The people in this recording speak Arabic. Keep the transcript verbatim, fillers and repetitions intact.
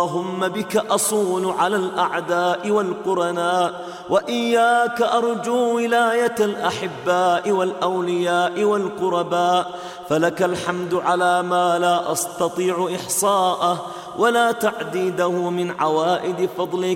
اللهم بك أصون على الأعداء والقرناء، وإياك أرجو ولاية الأحباء والأولياء والقرباء، فلك الحمد على ما لا أستطيع إحصاءه ولا تعديده من عوائد فضلك.